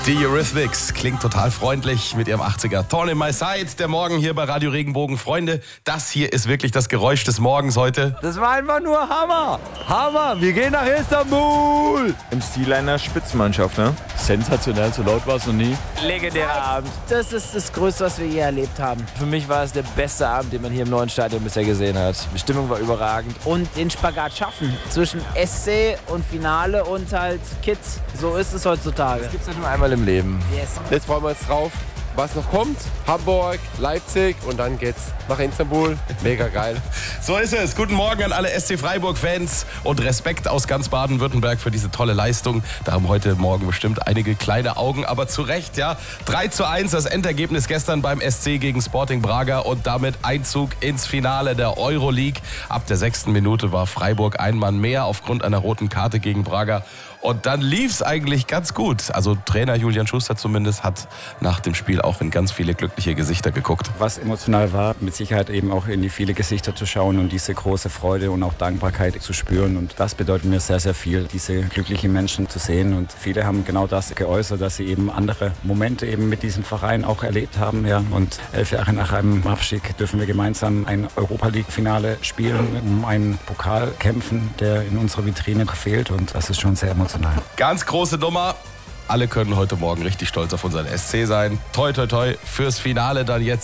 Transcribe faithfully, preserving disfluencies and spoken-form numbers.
Die Eurythmics klingt total freundlich mit ihrem achtziger. Thorn in my side, der Morgen hier bei Radio Regenbogen. Freunde, das hier ist wirklich das Geräusch des Morgens heute. Das war einfach nur Hammer. Hammer, wir gehen nach Istanbul. Im Stil einer Spitzenmannschaft, ne? Sensationell, so laut war es noch nie. Legendärer Abend. Das ist das Größte, was wir je erlebt haben. Für mich war es der beste Abend, den man hier im neuen Stadion bisher gesehen hat. Die Stimmung war überragend. Und den Spagat schaffen zwischen S C und Finale und halt Kids. So ist es heutzutage. Das gibt's ja nur einmal im Leben. Yes. Jetzt freuen wir uns drauf, was noch kommt. Hamburg, Leipzig und dann geht's nach Istanbul. Mega geil. So ist es. Guten Morgen an alle S C Freiburg-Fans und Respekt aus ganz Baden-Württemberg für diese tolle Leistung. Da haben heute Morgen bestimmt einige kleine Augen, aber zu Recht, ja. drei zu eins das Endergebnis gestern beim S C gegen Sporting Braga und damit Einzug ins Finale der Euroleague. Ab der sechsten Minute war Freiburg ein Mann mehr aufgrund einer roten Karte gegen Braga. Und dann lief's eigentlich ganz gut. Also Trainer Julian Schuster zumindest hat nach dem Spiel auch in ganz viele glückliche Gesichter geguckt. Was emotional war, mit Sicherheit eben auch in die viele Gesichter zu schauen und diese große Freude und auch Dankbarkeit zu spüren. Und das bedeutet mir sehr, sehr viel, diese glücklichen Menschen zu sehen. Und viele haben genau das geäußert, dass sie eben andere Momente eben mit diesem Verein auch erlebt haben. Ja. Und elf Jahre nach einem Abstieg dürfen wir gemeinsam ein Europa-League-Finale spielen, um einen Pokal kämpfen, der in unserer Vitrine fehlt. Und das ist schon sehr emotional. Ganz große Nummer. Alle können heute Morgen richtig stolz auf unseren S C sein. Toi, toi, toi fürs Finale dann jetzt.